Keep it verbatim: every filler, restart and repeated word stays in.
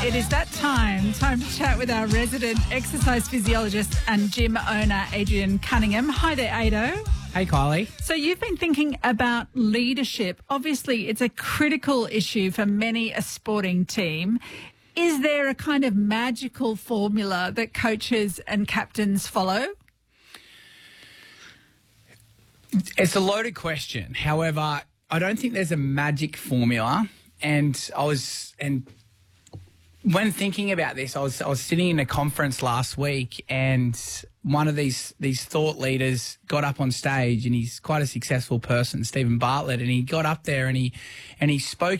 It is that time. Time to chat with our resident exercise physiologist and gym owner, Adrian Cunningham. Hi there, Ado. Hey, Kylie. So you've been thinking about leadership. Obviously, it's a critical issue for many a sporting team. Is there a kind of magical formula that coaches and captains follow? It's a loaded question. However, I don't think there's a magic formula. And I was, and when thinking about this, I was, I was sitting in a conference last week, and one of these these thought leaders got up on stage, and he's quite a successful person, Stephen Bartlett, and he got up there and he and he spoke